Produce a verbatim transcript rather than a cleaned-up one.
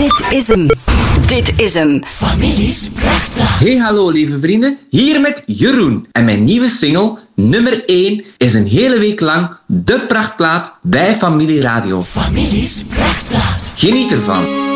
Dit is hem. Dit is hem. Families Prachtplaat. Hey, hallo lieve vrienden. Hier met Jeroen. En mijn nieuwe single, nummer één, is een hele week lang de prachtplaat bij Familie Radio. Families Prachtplaat. Geniet ervan.